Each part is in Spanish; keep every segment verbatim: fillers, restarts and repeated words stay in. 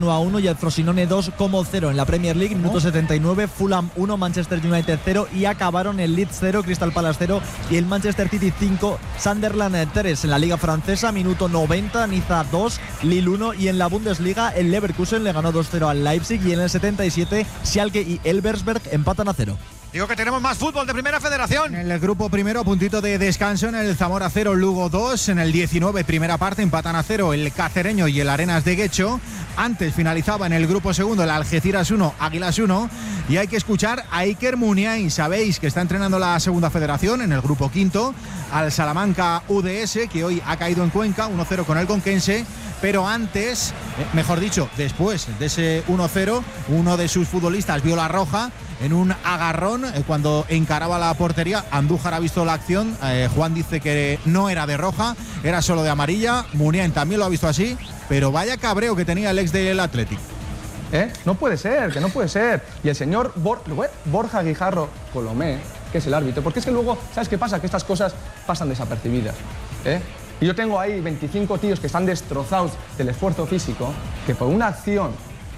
uno a uno y el Frosinone dos como cero en la Premier League, minuto setenta y nueve, Fulham uno, Manchester United cero y acabaron el Leeds cero, Crystal Palace cero y el Manchester City cinco, Sunderland tres. En la Liga Francesa, minuto noventa, Niza dos, Lille uno y en la Bundesliga el Leverkusen le ganó dos cero al Leipzig y en el setenta y siete Schalke y Elversberg empatan a cero. Digo que tenemos más fútbol de Primera Federación. En el grupo primero, puntito de descanso en el Zamora cero, Lugo dos. En el diecinueve, primera parte, empatan a cero el Cacereño y el Arenas de Guecho. Antes finalizaba en el grupo segundo el Algeciras uno, Águilas uno. Y hay que escuchar a Iker Muniain. Sabéis que está entrenando la Segunda Federación en el grupo quinto al Salamanca U D S, que hoy ha caído en Cuenca, uno cero con el Conquense. Pero antes, mejor dicho, después de ese uno cero, uno de sus futbolistas vio la roja en un agarrón eh, cuando encaraba la portería. Andújar ha visto la acción, eh, Juan dice que no era de roja, era solo de amarilla. Muniain también lo ha visto así, pero vaya cabreo que tenía el ex del Athletic. ¿Eh? No puede ser, que no puede ser. Y el señor Bor Borja Guijarro Colomé, que es el árbitro, porque es que luego, ¿sabes qué pasa? Que estas cosas pasan desapercibidas, ¿eh? Y yo tengo ahí veinticinco tíos que están destrozados del esfuerzo físico, que por una acción...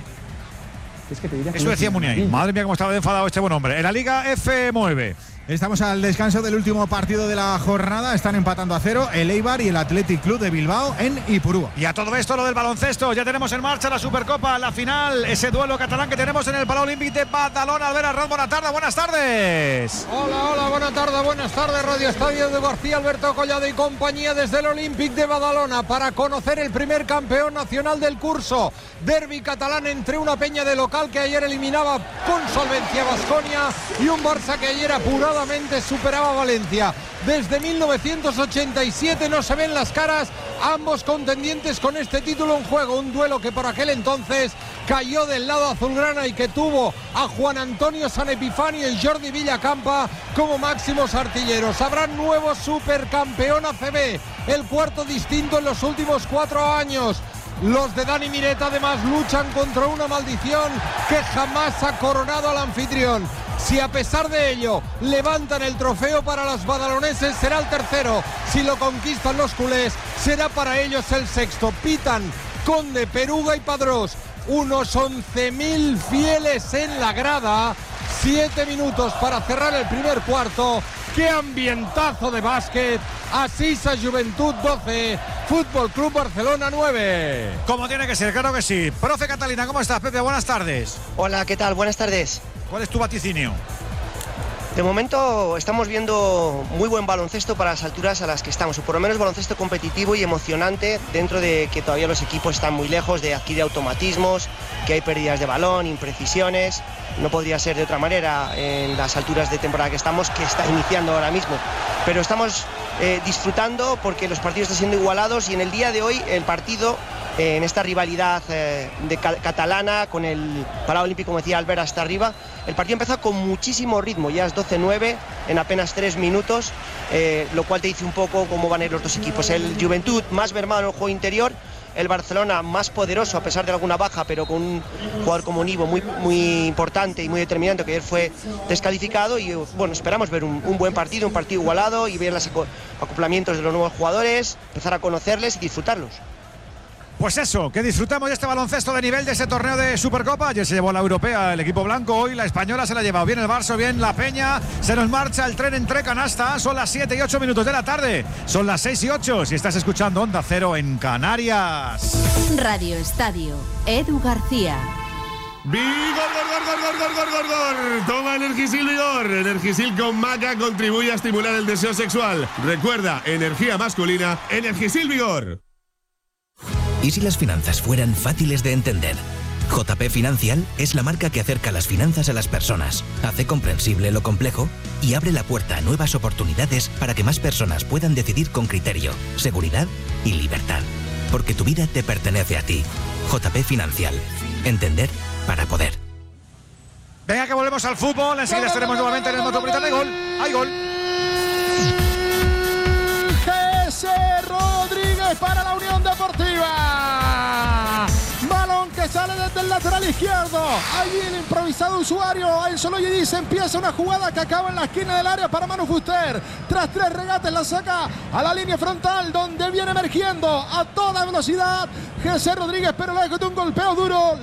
Es que te diría que Eso no decía es Muniain. Madre mía, cómo estaba enfadado este buen hombre. En la Liga F nueve. Estamos al descanso del último partido de la jornada. Están empatando a cero el Eibar y el Athletic Club de Bilbao en Ipurúa. Y a todo esto lo del baloncesto. Ya tenemos en marcha la Supercopa, la final, ese duelo catalán que tenemos en el Palau Olímpic de Badalona. Albert Arranz, buenas tardes, buenas tardes. Hola, hola, buenas tardes, buenas tardes. Radio Estadio de García, Alberto Collado y compañía desde el Olímpic de Badalona para conocer el primer campeón nacional del curso. Derbi catalán entre una peña de local que ayer eliminaba con solvencia a Baskonia y un Barça que ayer apurado superaba a Valencia. Desde mil novecientos ochenta y siete no se ven las caras ambos contendientes con este título en juego, un duelo que por aquel entonces cayó del lado azulgrana y que tuvo a Juan Antonio San Epifani y Jordi Villacampa como máximos artilleros. Habrá nuevo supercampeón A C B, el cuarto distinto en los últimos cuatro años. Los de Dani Mireta además luchan contra una maldición que jamás ha coronado al anfitrión. Si a pesar de ello levantan el trofeo para los badaloneses, será el tercero. Si lo conquistan los culés, será para ellos el sexto. Pitan Conde, Peruga y Padrós. Unos once mil fieles en la grada. Siete minutos para cerrar el primer cuarto. ¡Qué ambientazo de básquet! Asisa Juventud doce, Fútbol Club Barcelona nueve. Como tiene que ser, claro que sí. Profe Catalina, ¿cómo estás, Pepe? Buenas tardes. Hola, ¿qué tal? Buenas tardes. ¿Cuál es tu vaticinio? De momento estamos viendo muy buen baloncesto para las alturas a las que estamos, o por lo menos baloncesto competitivo y emocionante, dentro de que todavía los equipos están muy lejos de adquirir automatismos, que hay pérdidas de balón, imprecisiones. No podría ser de otra manera en las alturas de temporada que estamos, que está iniciando ahora mismo. Pero estamos eh, disfrutando porque los partidos están siendo igualados y en el día de hoy el partido, eh, en esta rivalidad eh, de ca catalana con el Palau Olímpico, como decía Albert, hasta arriba, el partido empezó con muchísimo ritmo, ya es doce nueve en apenas tres minutos, eh, lo cual te dice un poco cómo van a ir los dos equipos. El Juventud más mermado en el juego interior, el Barcelona más poderoso a pesar de alguna baja, pero con un jugador como Nivo muy, muy importante y muy determinante, que ayer fue descalificado. Y bueno, esperamos ver un, un buen partido, un partido igualado y ver los acoplamientos de los nuevos jugadores, empezar a conocerles y disfrutarlos. Pues eso, que disfrutamos de este baloncesto de nivel, de este torneo de Supercopa. Ayer se llevó la europea el equipo blanco, hoy la española se la ha llevado. Bien el Barça, bien la Peña. Se nos marcha el tren entre canasta. Son las siete y ocho minutos de la tarde. Son las seis y ocho si estás escuchando Onda Cero en Canarias. Radio Estadio, Edu García. ¡Vigor, gor, gor, gor, gor, gor, gor, gor! Toma Energisil Vigor. Energisil con maca contribuye a estimular el deseo sexual. Recuerda, energía masculina, Energisil Vigor. ¿Y si las finanzas fueran fáciles de entender? J P Financial es la marca que acerca las finanzas a las personas, hace comprensible lo complejo y abre la puerta a nuevas oportunidades para que más personas puedan decidir con criterio, seguridad y libertad. Porque tu vida te pertenece a ti. J P Financial. Entender para poder. Venga, que volvemos al fútbol. Enseguida estaremos nuevamente en el Metropolitano. Hay gol. Hay gol. José Rodríguez para la Unión Deportiva. Balón que que sale desde el lateral izquierdo. Allí el improvisado usuario Enzo Loyi dice, empieza una jugada que acaba en la esquina del área para Manu Fuster. Tras tres regates la saca a la línea frontal, donde viene emergiendo a toda velocidad José Rodríguez, pero luego de un golpeo duro